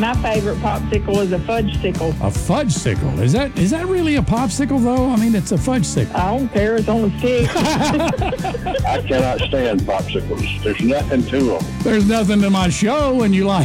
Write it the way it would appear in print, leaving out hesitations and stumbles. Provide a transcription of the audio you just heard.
my favorite popsicle is a fudge sickle. A fudge sickle. Is that really a popsicle, though? I mean, it's a fudge sickle. I don't care. It's on a stick. I cannot stand popsicles. There's nothing to them. There's nothing to my show, and you like